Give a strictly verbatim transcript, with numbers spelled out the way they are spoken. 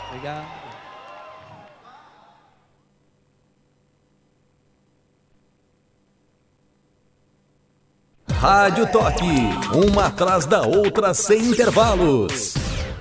Obrigado. Rádio Toque, uma atrás da outra sem intervalos.